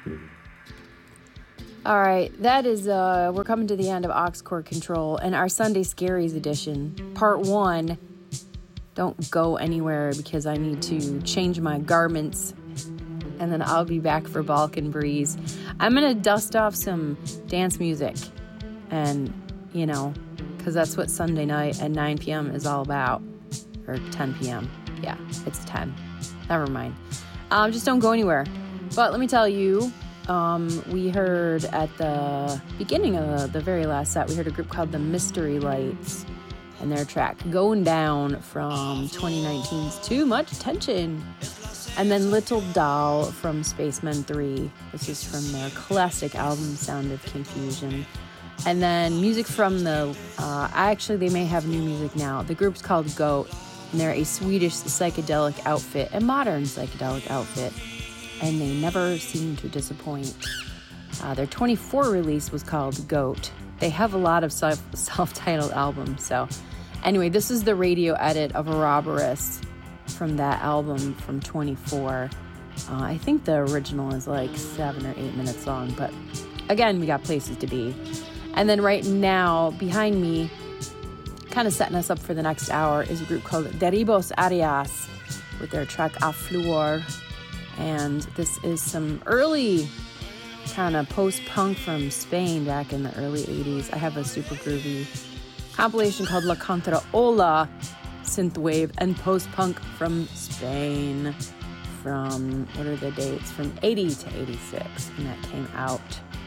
All right, that is, we're coming to the end of Aux Cord Control and our Sunday Scaries edition, part 1. Don't go anywhere because I need to change my garments, and then I'll be back for Balkan Breeze. I'm going to dust off some dance music, and, you know, because that's what Sunday night at 9 p.m. is all about, or 10 p.m. Yeah, it's 10. Never mind. Just don't go anywhere. But let me tell you, we heard at the beginning of the very last set, we heard a group called the Mystery Lights and their track Going Down from 2019's Too Much Attention. And then Little Doll from Spacemen 3. This is from their classic album Sound of Confusion. And then music from the, actually they may have new music now. The group's called Goat, and they're a Swedish psychedelic outfit, a modern psychedelic outfit. And they never seem to disappoint. Their 24 release was called Goat. They have a lot of self-titled albums. So anyway, this is the radio edit of Ouroboros from that album from 24. I think the original is like 7 or 8 minutes long. But again, we got places to be. And then right now, behind me, kind of setting us up for the next hour, is a group called Deribos Arias with their track A Flor. And this is some early kind of post-punk from Spain back in the early 80s. I have a super groovy compilation called La Contraola, synthwave and post-punk from Spain from, what are the dates? From 80 to 86. And that came out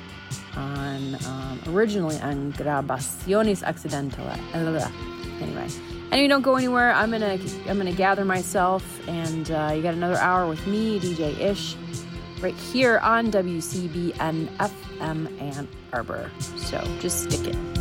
on, originally on Grabaciones Accidentales. Anyway, don't go anywhere. I'm gonna gather myself, and you got another hour with me, DJ Ish, right here on WCBN FM Ann Arbor. So just stick it.